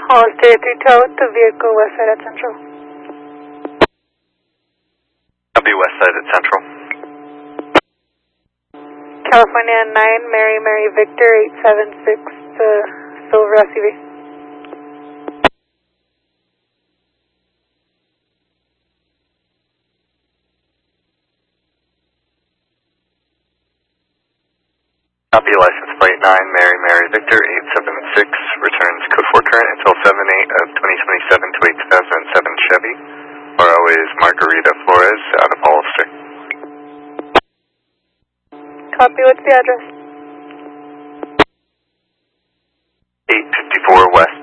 Hollister 312 with the vehicle west side at Central. I'll be west side at Central. California 9, Mary Victor 876, Silver SUV. Copy license plate 9, Mary Victor 876, returns code 4 current until 7/8 of 2027 to 2007 Chevy. RO is Margarita Flores out of Hollister. Copy, what's the address? 854 West